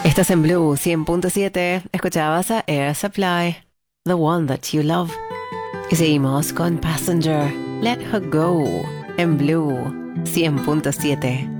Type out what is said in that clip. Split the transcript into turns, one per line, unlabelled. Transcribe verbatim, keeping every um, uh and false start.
Estás en Blue cien punto siete. Escuchabas a Air Supply, The One That You Love. Y seguimos con Passenger, Let Her Go, en Blue cien punto siete.